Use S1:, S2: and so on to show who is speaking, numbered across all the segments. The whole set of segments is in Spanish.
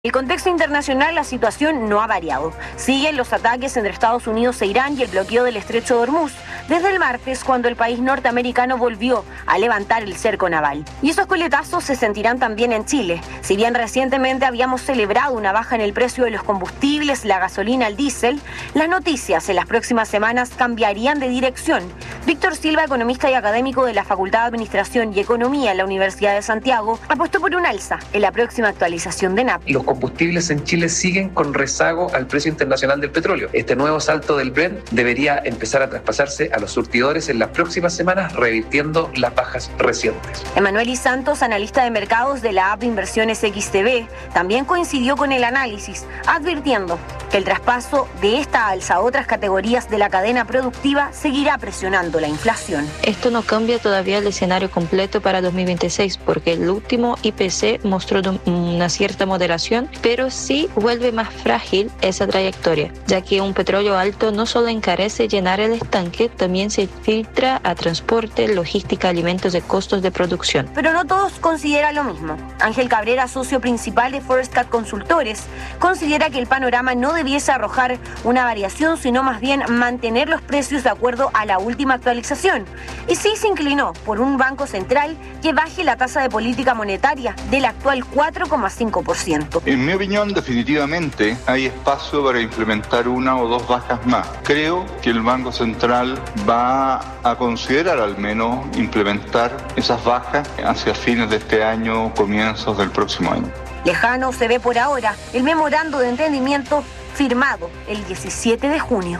S1: El contexto internacional, la situación no ha variado. Siguen los ataques entre Estados Unidos e Irán y el bloqueo del estrecho de Hormuz, desde el martes cuando el país norteamericano volvió a levantar el cerco naval. Y esos coletazos se sentirán también en Chile. Si bien recientemente habíamos celebrado una baja en el precio de los combustibles, la gasolina, el diésel, las noticias en las próximas semanas cambiarían de dirección. Víctor Silva, economista y académico de la Facultad de Administración y Economía en la Universidad de Santiago, apostó por un alza en la próxima actualización de NAP.
S2: Los combustibles en Chile siguen con rezago al precio internacional del petróleo. Este nuevo salto del Brent debería empezar a traspasarse a los surtidores en las próximas semanas, revirtiendo las bajas recientes.
S1: Emanuel Y. Santos, analista de mercados de la app de inversiones XTB, también coincidió con el análisis, advirtiendo que el traspaso de esta alza a otras categorías de la cadena productiva seguirá presionando la inflación.
S3: Esto no cambia todavía el escenario completo para 2026, porque el último IPC mostró una cierta moderación, pero sí vuelve más frágil esa trayectoria, ya que un petróleo alto no solo encarece llenar el estanque, también se filtra a transporte, logística, alimentos de costos de producción.
S1: Pero no todos consideran lo mismo. Ángel Cabrera, socio principal de Forescat Consultores, considera que el panorama no debiese arrojar una variación, sino más bien mantener los precios de acuerdo a la última actualización. Y sí se inclinó por un banco central que baje la tasa de política monetaria del actual 4,5%.
S4: En mi opinión, definitivamente hay espacio para implementar una o dos bajas más. Creo que el Banco Central va a considerar al menos implementar esas bajas hacia fines de este año, comienzos del próximo año.
S1: Lejano se ve por ahora el memorando de entendimiento firmado el 17 de junio.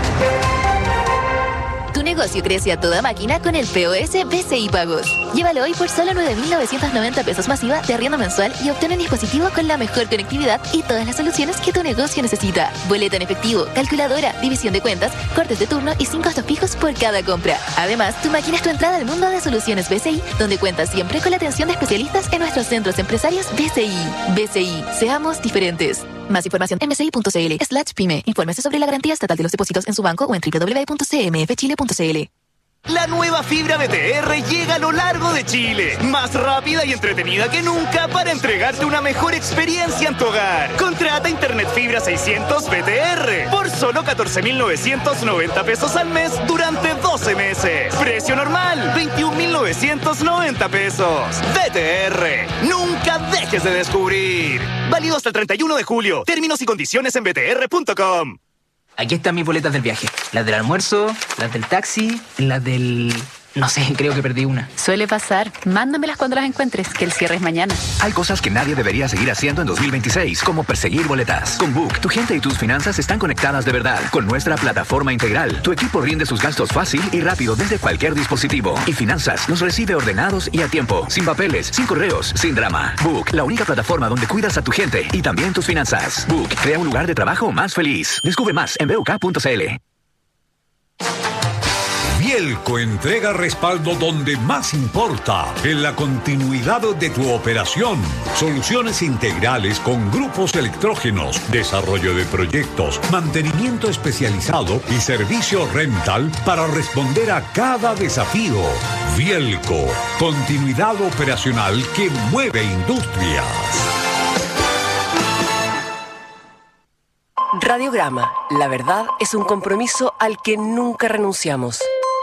S5: Tu negocio crece a toda máquina con el POS BCI Pagos. Llévalo hoy por solo 9.990 pesos masiva de arriendo mensual y obtén un dispositivo con la mejor conectividad y todas las soluciones que tu negocio necesita. Boleta en efectivo, calculadora, división de cuentas, cortes de turno y sin costos fijos por cada compra. Además, tu máquina es tu entrada al mundo de soluciones BCI, donde cuentas siempre con la atención de especialistas en nuestros centros empresarios BCI. BCI, seamos diferentes. Más información en bci.cl/pyme. Infórmese sobre la garantía estatal de los depósitos en su banco o en www.cmfchile.cl.
S6: La nueva fibra BTR llega a lo largo de Chile, más rápida y entretenida que nunca para entregarte una mejor experiencia en tu hogar. Contrata Internet Fibra 600 BTR por solo 14.990 pesos al mes durante 12 meses. Precio normal, 21.990 pesos. BTR, nunca dejes de descubrir. Válido hasta el 31 de julio. Términos y condiciones en btr.com.
S7: Aquí están mis boletas del viaje. Las del almuerzo, las del taxi, las del... No sé, creo que perdí una.
S8: Suele pasar. Mándamelas cuando las encuentres, que el cierre es mañana.
S9: Hay cosas que nadie debería seguir haciendo en 2026, como perseguir boletas. Con Book, tu gente y tus finanzas están conectadas de verdad. Con nuestra plataforma integral, tu equipo rinde sus gastos fácil y rápido desde cualquier dispositivo. Y Finanzas los recibe ordenados y a tiempo, sin papeles, sin correos, sin drama. Book, la única plataforma donde cuidas a tu gente y también tus finanzas. Book, crea un lugar de trabajo más feliz. Descubre más en buk.cl.
S10: Bielco entrega respaldo donde más importa, en la continuidad de tu operación. Soluciones integrales con grupos electrógenos, desarrollo de proyectos, mantenimiento especializado y servicio rental para responder a cada desafío. Bielco, continuidad operacional que mueve industrias.
S11: Radiograma, la verdad es un compromiso al que nunca renunciamos.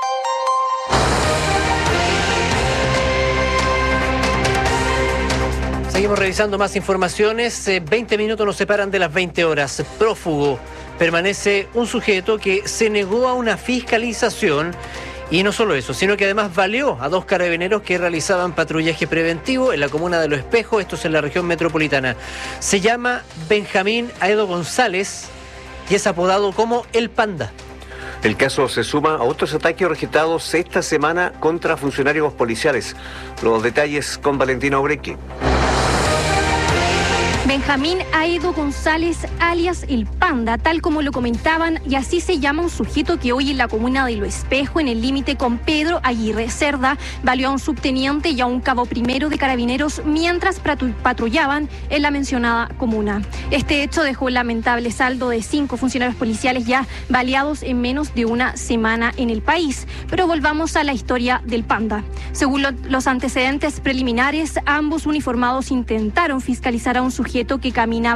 S12: Seguimos revisando más informaciones. 20 minutos nos separan de las 20 horas. Prófugo. Permanece un sujeto que se negó a una fiscalización. Y no solo eso, sino que además baleó a 2 carabineros que realizaban patrullaje preventivo en la comuna de Los Espejos, esto es en la región metropolitana. Se llama Benjamín Aedo González y es apodado como El Panda.
S13: El caso se suma a otros ataques registrados esta semana contra funcionarios policiales. Los detalles con Valentina Obrequi.
S14: Benjamín Aedo González, alias El Panda, tal como lo comentaban, y así se llama un sujeto que hoy en la comuna de Lo Espejo, en el límite con Pedro Aguirre Cerda, valió a un subteniente y a un cabo primero de carabineros mientras patrullaban en la mencionada comuna. Este hecho dejó un lamentable saldo de 5 funcionarios policiales ya baleados en menos de una semana en el país. Pero volvamos a la historia del Panda. Según los antecedentes preliminares, ambos uniformados intentaron fiscalizar a un sujeto sujeto que caminaba